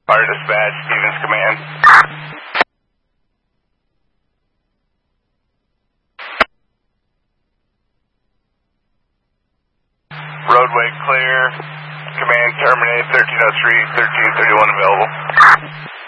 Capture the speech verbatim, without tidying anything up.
Fire dispatch, Stevens command. Roadway clear. Command terminate, thirteen oh three, thirteen thirty-one available.